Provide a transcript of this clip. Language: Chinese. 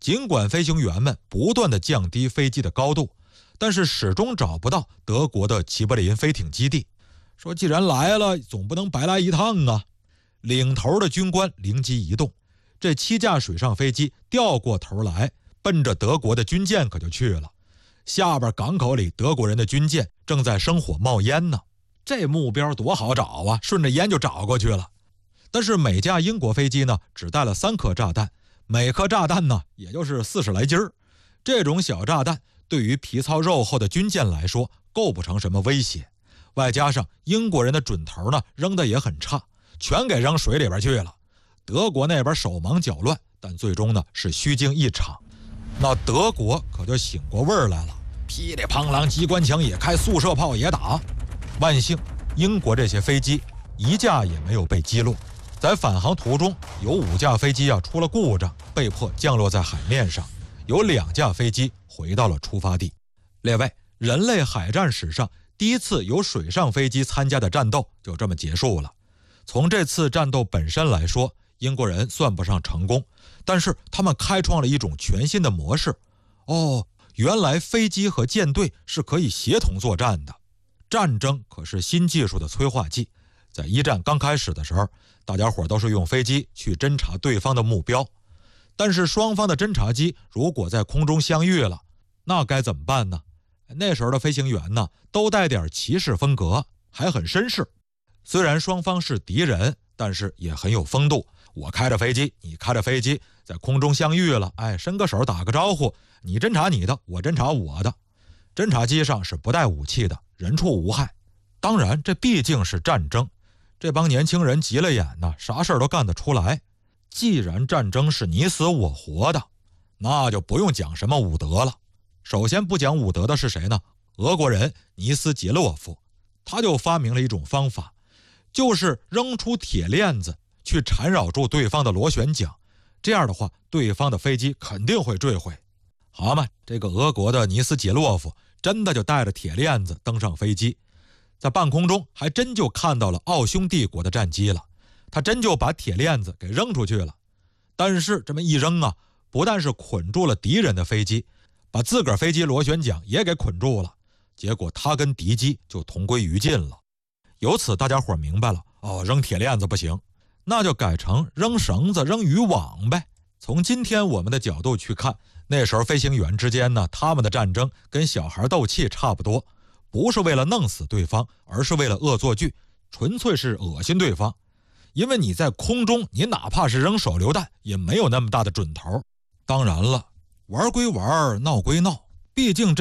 尽管飞行员们不断地降低飞机的高度，但是始终找不到德国的齐柏林飞艇基地。说既然来了，总不能白来一趟啊！领头的军官灵机一动，这7架水上飞机掉过头来，奔着德国的军舰可就去了。下边港口里德国人的军舰正在生火冒烟呢，这目标多好找啊，顺着烟就找过去了。但是每架英国飞机呢，只带了3颗炸弹，每颗炸弹呢，也就是40来斤儿。这种小炸弹对于皮糙肉厚的军舰来说，构不成什么威胁。外加上英国人的准头呢，扔的也很差，全给扔水里边去了。德国那边手忙脚乱，但最终呢是虚惊一场。那德国可就醒过味儿来了，噼里啪啦机关枪也开，速射炮也打。万幸英国这些飞机一架也没有被击落。在返航途中，有5架飞机出了故障，被迫降落在海面上，有2架飞机回到了出发地。列位，人类海战史上第一次由水上飞机参加的战斗就这么结束了。从这次战斗本身来说，英国人算不上成功，但是他们开创了一种全新的模式。原来飞机和舰队是可以协同作战的。战争可是新技术的催化剂。在一战刚开始的时候，大家伙都是用飞机去侦察对方的目标，但是双方的侦察机如果在空中相遇了，那该怎么办呢？那时候的飞行员呢，都带点骑士风格，还很绅士。虽然双方是敌人，但是也很有风度。我开着飞机，你开着飞机，在空中相遇了，伸个手打个招呼，你侦察你的，我侦察我的。侦察机上是不带武器的，人畜无害。当然，这毕竟是战争，这帮年轻人急了眼呢，啥事儿都干得出来。既然战争是你死我活的，那就不用讲什么武德了。首先不讲武德的是谁呢？俄国人尼斯杰洛夫，他就发明了一种方法，就是扔出铁链子去缠绕住对方的螺旋桨，这样的话对方的飞机肯定会坠毁。好嘛，这个俄国的尼斯杰洛夫真的就带着铁链子登上飞机，在半空中还真就看到了奥匈帝国的战机了，他真就把铁链子给扔出去了。但是这么一扔啊，不但是捆住了敌人的飞机，把自个儿飞机螺旋桨也给捆住了，结果他跟敌机就同归于尽了。由此大家伙明白了，扔铁链子不行，那就改成扔绳子扔渔网呗。从今天我们的角度去看，那时候飞行员之间呢，他们的战争跟小孩斗气差不多，不是为了弄死对方，而是为了恶作剧，纯粹是恶心对方。因为你在空中，你哪怕是扔手榴弹也没有那么大的准头。当然了，玩归玩，闹归闹，毕竟